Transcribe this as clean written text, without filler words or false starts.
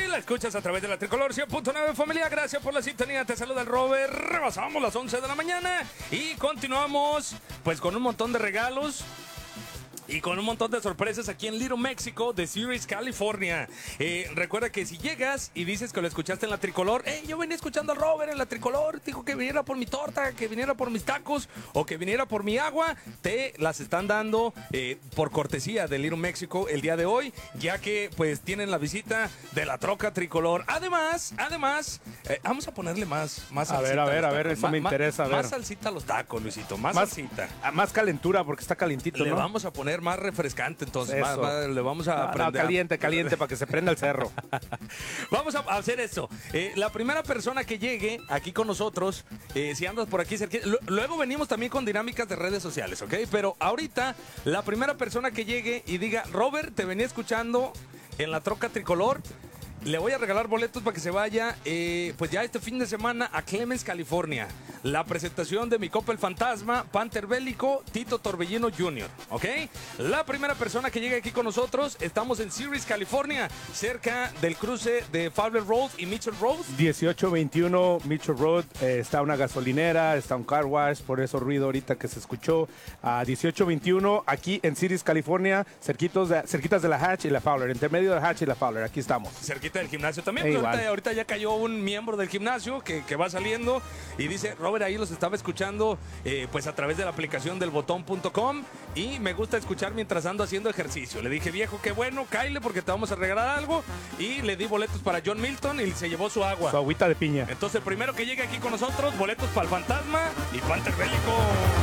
la escuchas a través de la Tricolor 100.9, familia. Gracias por la sintonía. Te saluda el Robert. Rebasamos las 11 de la mañana y continuamos pues con un montón de regalos. Y con un montón de sorpresas aquí en Little Mexico de Ceres, California. Recuerda que si llegas y dices que lo escuchaste en la Tricolor, yo venía escuchando a Robert en la Tricolor, dijo que viniera por mi torta, que viniera por mis tacos o que viniera por mi agua, te las están dando por cortesía de Little Mexico el día de hoy, ya que pues tienen la visita de la troca Tricolor. Además, vamos a ponerle más salsita. A ver, eso me interesa. Más salsita a los tacos, Luisito, más salsita. Más calentura porque está calientito, Le ¿no? vamos a poner más refrescante, entonces le vamos a No, prender. caliente para que se prenda el cerro. Vamos a hacer esto. La primera persona que llegue aquí con nosotros, si andas por aquí cerquita, luego venimos también con dinámicas de redes sociales, ¿ok? Pero ahorita, la primera persona que llegue y diga, Robert, te venía escuchando en la troca Tricolor, le voy a regalar boletos para que se vaya, pues ya este fin de semana a Clemens, California. La presentación de mi Copa el Fantasma, Panther Bélico, Tito Torbellino Jr., ¿ok? La primera persona que llegue aquí con nosotros, estamos en Ceres, California, cerca del cruce de Fowler Road y Mitchell Road. 1821 Mitchell Road, está una gasolinera, está un car wash, por eso ruido ahorita que se escuchó. 1821, aquí en Ceres, California, cerquitas de la Hatch y la Fowler, entre medio de la Hatch y la Fowler, aquí estamos. Cerquita del gimnasio también, pues ahorita ya cayó un miembro del gimnasio que va saliendo y dice, Robert, ahí los estaba escuchando pues a través de la aplicación del botón.com y me gusta escuchar mientras ando haciendo ejercicio. Le dije, viejo, qué bueno, cáile porque te vamos a regalar algo, y le di boletos para John Milton y se llevó su agua. Su agüita de piña. Entonces el primero que llegue aquí con nosotros, boletos para el Fantasma y Panther Bélico.